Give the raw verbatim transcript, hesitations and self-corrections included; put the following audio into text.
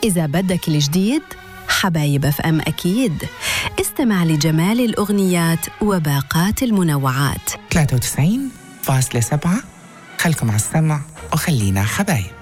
إذا بدك الجديد حبايب اف ام أكيد. استمع لجمال الأغنيات وباقات المنوعات. ثلاثة وتسعين فاصلة سبعة. خلكم على السمع وخلينا حبايب.